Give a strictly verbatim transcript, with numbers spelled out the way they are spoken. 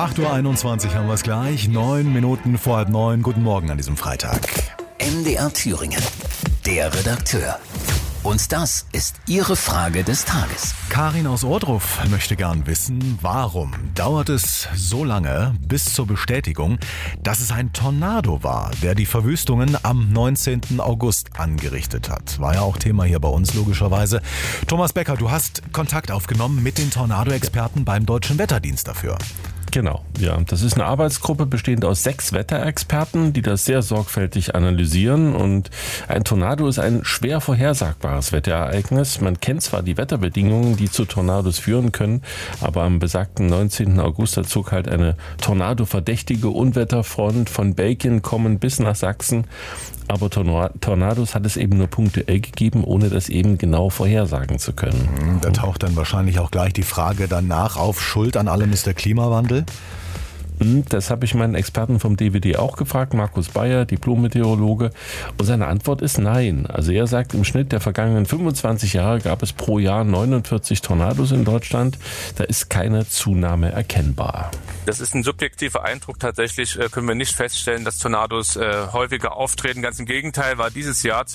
acht Uhr einundzwanzig haben wir es gleich. Neun Minuten vor halb neun. Guten Morgen an diesem Freitag. M D R Thüringen, der Redakteur. Und das ist Ihre Frage des Tages. Karin aus Ohrdruf möchte gern wissen, warum dauert es so lange bis zur Bestätigung, dass es ein Tornado war, der die Verwüstungen am neunzehnten August angerichtet hat. War ja auch Thema hier bei uns logischerweise. Thomas Becker, du hast Kontakt aufgenommen mit den Tornado-Experten beim Deutschen Wetterdienst dafür. Genau, ja. Das ist eine Arbeitsgruppe bestehend aus sechs Wetterexperten, die das sehr sorgfältig analysieren. Und ein Tornado ist ein schwer vorhersagbares Wetterereignis. Man kennt zwar die Wetterbedingungen, die zu Tornados führen können, aber am besagten neunzehnten August da zog halt eine tornadoverdächtige Unwetterfront von Belgien kommen bis nach Sachsen. Aber Tornados hat es eben nur punktuell gegeben, ohne das eben genau vorhersagen zu können. Da taucht dann wahrscheinlich auch gleich die Frage danach auf, Schuld an allem ist der Klimawandel? Das habe ich meinen Experten vom D W D auch gefragt, Markus Bayer, Diplom-Meteorologe. Und seine Antwort ist nein. Also er sagt, im Schnitt der vergangenen fünfundzwanzig Jahre gab es pro Jahr neunundvierzig Tornados in Deutschland. Da ist keine Zunahme erkennbar. Das ist ein subjektiver Eindruck. Tatsächlich können wir nicht feststellen, dass Tornados äh, häufiger auftreten. Ganz im Gegenteil war dieses Jahr